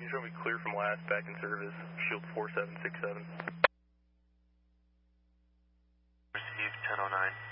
show me clear from last, back in service, shield 4767. Received 1009.